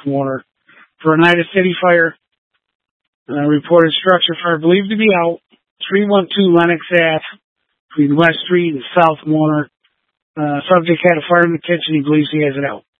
Warner. For Oneida City Fire, reported structure fire believed to be out. 312 Lennox Ave, between West Street and South Warner. Subject had a fire in the kitchen. He believes he has it out.